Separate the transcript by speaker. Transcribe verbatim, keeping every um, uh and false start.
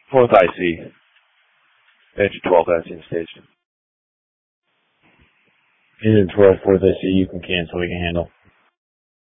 Speaker 1: Fourth I C. Engine twelve I C staged.
Speaker 2: Engine twelve, fourth I C, you can cancel, we can handle.